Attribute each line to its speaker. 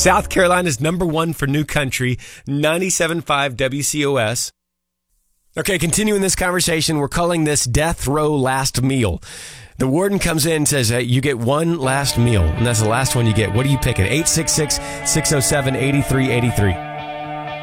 Speaker 1: South Carolina's number one for new country, 97.5 WCOS. Okay, continuing this conversation, we're calling this Death Row Last Meal. The warden comes in and says, you get one last meal, and that's the last one you get. What are you picking? 866-607-8383.